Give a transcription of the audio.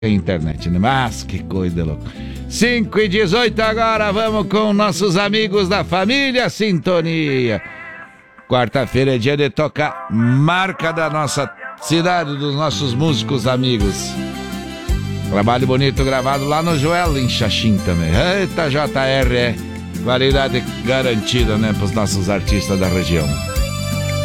internet, né? Mas que coisa louca. 5h18 agora, vamos com nossos amigos da família Sintonia. Quarta-feira é dia de tocar marca da nossa cidade, dos nossos músicos amigos. Trabalho bonito gravado lá no Joel, em Xaxim também. Eita, JR, qualidade garantida, né, para os nossos artistas da região.